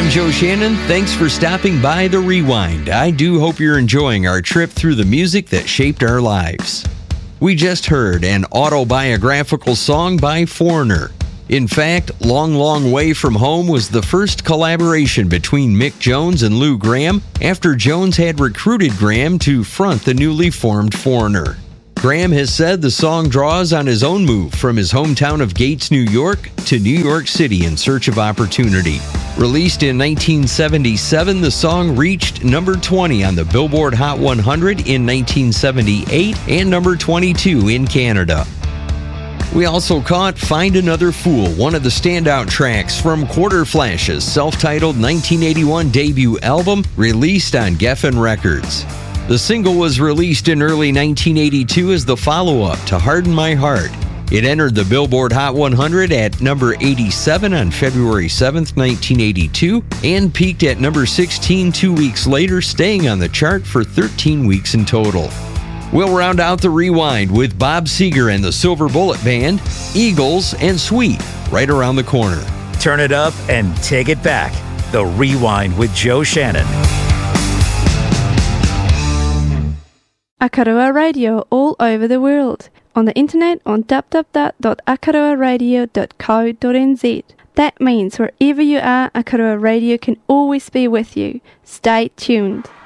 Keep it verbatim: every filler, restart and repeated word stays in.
I'm Joe Shannon. Thanks for stopping by The Rewind. I do hope you're enjoying our trip through the music that shaped our lives. We just heard an autobiographical song by Foreigner. In fact, Long, Long Way From Home was the first collaboration between Mick Jones and Lou Gramm after Jones had recruited Gramm to front the newly formed Foreigner. Gramm has said the song draws on his own move from his hometown of Gates, New York, to New York City in search of opportunity. Released in nineteen seventy-seven, the song reached number twenty on the Billboard Hot one hundred in nineteen seventy-eight and number twenty-two in Canada. We also caught Find Another Fool, one of the standout tracks from Quarter Flash's self-titled nineteen eighty-one debut album, released on Geffen Records. The single was released in early nineteen eighty-two as the follow-up to Harden My Heart. It entered the Billboard Hot one hundred at number eighty-seven on February seventh, nineteen eighty-two, and peaked at number sixteen two weeks later, staying on the chart for thirteen weeks in total. We'll round out the Rewind with Bob Seger and the Silver Bullet Band, Eagles, and Sweet right around the corner. Turn it up and take it back. The Rewind with Joe Shannon. Akaroa Radio all over the world. On the internet on w w w dot akaroa radio dot co dot n z. That means wherever you are, Akaroa Radio can always be with you. Stay tuned.